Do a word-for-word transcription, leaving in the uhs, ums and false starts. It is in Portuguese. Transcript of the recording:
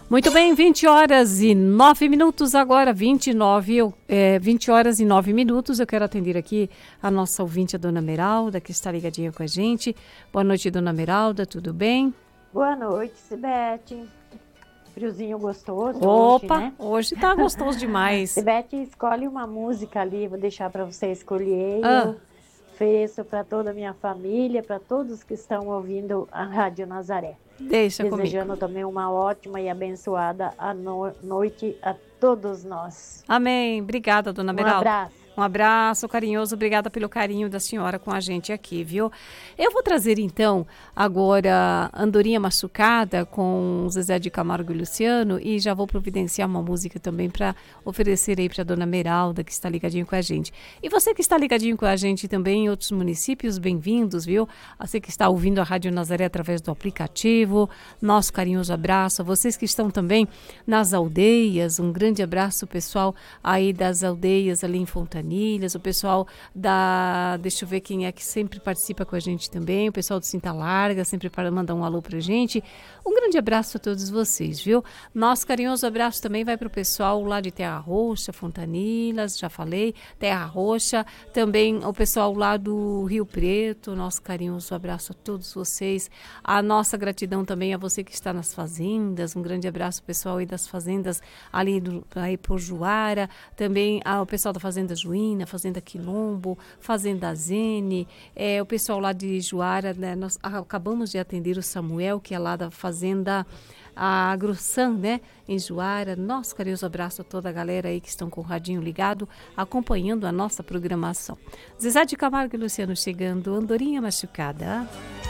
Muito bem, vinte horas e nove minutos agora, vinte e nove, é, vinte horas e nove minutos. Eu quero atender aqui a nossa ouvinte, a dona Meralda, que está ligadinha com a gente. Boa noite, dona Meralda, tudo bem? Boa noite, Sibete. Friozinho gostoso. Opa, hoje, né? Hoje tá gostoso demais. Sibete, escolhe uma música ali, vou deixar para você escolher. Ah. Eu ofereço para toda a minha família, para todos que estão ouvindo a Rádio Nazaré. Deixa Desejando comigo. também uma ótima e abençoada a no- noite a todos nós. Amém. Obrigada, dona Um Meralda. abraço. Um abraço carinhoso, obrigada pelo carinho da senhora com a gente aqui, viu? Eu vou trazer então agora Andorinha Machucada com Zezé de Camargo e Luciano e já vou providenciar uma música também para oferecer aí para dona Meralda, que está ligadinho com a gente. E você que está ligadinho com a gente também em outros municípios, bem-vindos, viu? Você que está ouvindo a Rádio Nazaré através do aplicativo, nosso carinhoso abraço. A vocês que estão também nas aldeias, um grande abraço pessoal aí das aldeias ali em Fontanilhas, o pessoal da, deixa eu ver quem é que sempre participa com a gente também, o pessoal do Cinta Larga, sempre para mandar um alô pra gente. Um grande abraço a todos vocês, viu? Nosso carinhoso abraço também vai para o pessoal lá de Terra Roxa, Fontanilhas, já falei, Terra Roxa, também o pessoal lá do Rio Preto, nosso carinhoso abraço a todos vocês, a nossa gratidão também a você que está nas fazendas, um grande abraço pessoal aí das fazendas ali do, aí por Juara, também ao pessoal da Fazenda Juína, Fazenda Quilombo, Fazenda Zene, é, o pessoal lá de Juara, né, nós acabamos de atender o Samuel, que é lá da Fazenda a Grossan, né, em Juara. Nosso carinhoso abraço a toda a galera aí que estão com o radinho ligado, acompanhando a nossa programação. Zezé de Camargo e Luciano chegando, Andorinha Machucada.